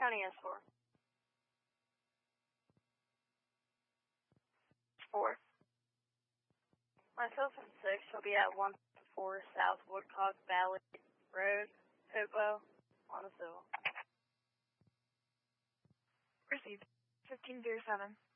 County S4. 4. Myself and 6 shall be at 1-4 South Woodcock Valley Road, Hopewell, Montecito. Received. 1507.